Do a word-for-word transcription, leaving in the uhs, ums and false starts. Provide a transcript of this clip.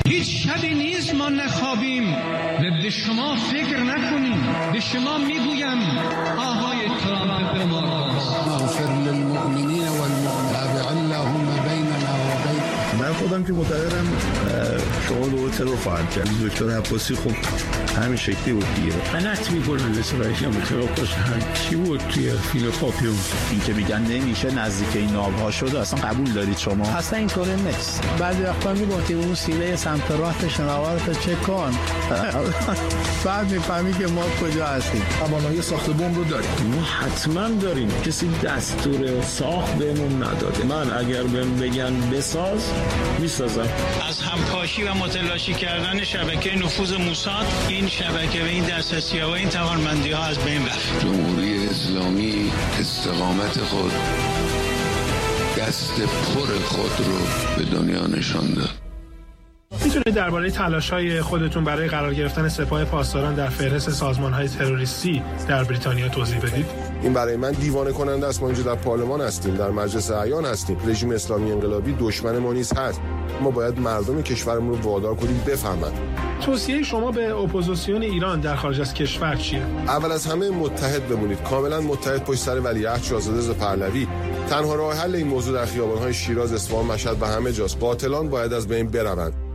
هیچ شبی نیست ما نخوابیم و به شما فکر نکنیم. به شما میگویم آقای ترامپ به ما اغفر للمؤمنین والمؤمنات اللهم بیننا و بین. من خودم که معتقدم شما دو ترور خواهد کرد. دکتر عباسی خب همین شکلی بود دیگه. غلط می‌کنن اسرائیل هم ترورش چی بود توی فیلم پاپیون. این که میگن نمیشه نزدیک این ناوها شد اصلا قبول دارید شما؟ اصلا اینطوری نیست. بعضی وقتا میگفتی اون سیله سمت راست شنوارت چک کن. بعد میفهمی که ما کجا هستیم. توانایی ساخت بمب رو داریم. ما حتما داریم. کسی دستور ساخت بهمون نداده. من اگر بهم بگن بساز میسازم. از همپاشی و متلاشی کردن شبکه نفوذ موساد این شبکه و این دسترسی و این توانمندی ها از بین رفت. جمهوری اسلامی استقامت خود، دست پر خود رو به دنیا نشان داد. میتونید درباره تلاش‌های خودتون برای قرار گرفتن سپاه پاسداران در فهرست سازمان‌های تروریستی در بریتانیا توضیح بدید؟ این برای من دیوانه کننده است. ما اینجا در پارلمان هستیم، در مجلس اعیان هستیم. رژیم اسلامی انقلابی دشمن ما نیز هست. ما باید مردم کشورمون رو وادار کنیم بفهمند. توصیه شما به اپوزیسیون ایران در خارج از کشور چیه؟ اول از همه متحد بمونید، کاملا متحد پشت سر ولیعهد شاهزاده رضا پهلوی. تنها راه حل این موضوع در خیابان‌های شیراز، اصفهان، مشهد و همه جاست. قاتلان باید از بین بروند.